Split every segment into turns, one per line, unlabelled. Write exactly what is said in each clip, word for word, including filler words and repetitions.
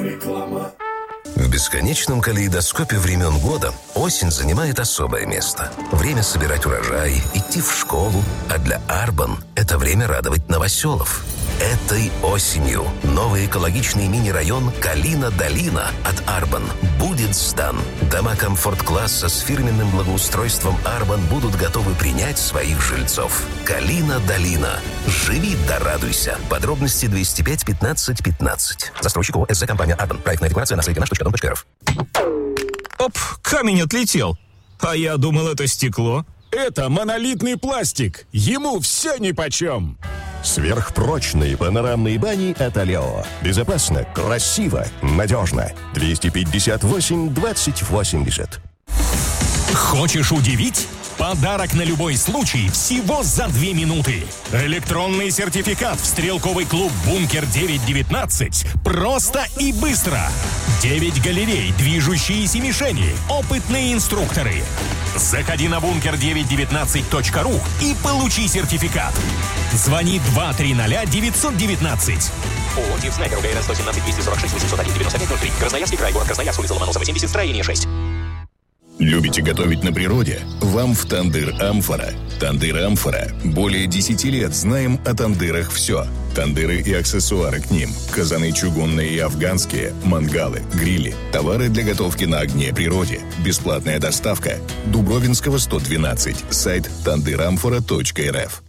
Реклама.
В бесконечном калейдоскопе времен года осень занимает особое место. Время собирать урожай, идти в школу, а для Арбан это время радовать новоселов. Этой осенью новый экологичный мини-район Калина-Долина от Арбан будет сдан. Дома комфорт-класса с фирменным благоустройством Арбан будут готовы принять своих жильцов. Калина-Долина. Живи да радуйся. Подробности двести пять пятнадцать пятнадцать. Застройщик ООО СЗ компания Арбан. Проектная декларация на сайте наш точка дом точка рф.
Оп, камень отлетел. А я думал, это стекло.
Это монолитный пластик. Ему все нипочем.
Сверхпрочные панорамные бани от Алео. Безопасно, красиво, надежно. двести пятьдесят восемь двадцать восемьдесят.
Хочешь удивить? Подарок на любой случай всего за две минуты. Электронный сертификат в стрелковый клуб «Бункер девять девятнадцать». Просто и быстро. девять галерей, движущиеся мишени, опытные инструкторы. Заходи на бункер девять девятнадцать точка ру и получи сертификат. Звони два три ноль девять девятнадцать.
ООО «Тиф Снайпер», УГРН сто семнадцать двести сорок шесть восемьсот один девяносто пять ноль три. Красноярский край, город Красноярск, улица Ломоносова, семьдесят, строение шесть.
Любите готовить на природе? Вам в «Тандыр Амфора». «Тандыр Амфора». Более десяти лет знаем о тандырах все. Тандыры и аксессуары к ним. Казаны чугунные и афганские, мангалы, грили. Товары для готовки на огне природе. Бесплатная доставка. Дубровинского, сто двенадцать. Сайт тандыр амфора точка эр эф.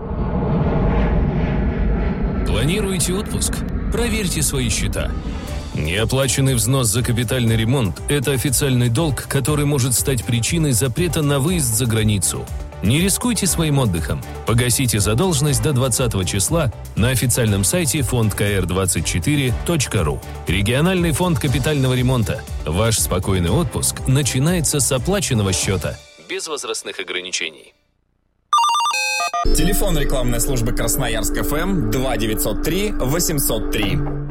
Планируете отпуск? Проверьте свои счета. Неоплаченный взнос за капитальный ремонт – это официальный долг, который может стать причиной запрета на выезд за границу. Не рискуйте своим отдыхом. Погасите задолженность до двадцатого числа на официальном сайте фонд ка эр двадцать четыре точка ру. Региональный фонд капитального ремонта. Ваш спокойный отпуск начинается с оплаченного счета. Без возрастных ограничений.
Телефон рекламной службы Красноярск ФМ два девятьсот три восемьсот три.